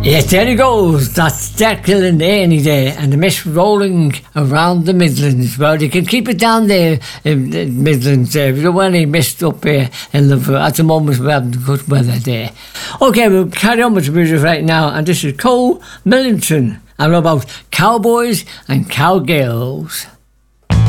Yes, there he goes. That's Jack Gillen there any day, and the mist rolling around the Midlands. Well, you can keep it down there in the Midlands there. We don't want any mist up here in Liverpool. At the moment, we're having good weather there. Okay, we'll carry on with the music right now, and this is Cole Millington, and about cowboys and cowgirls.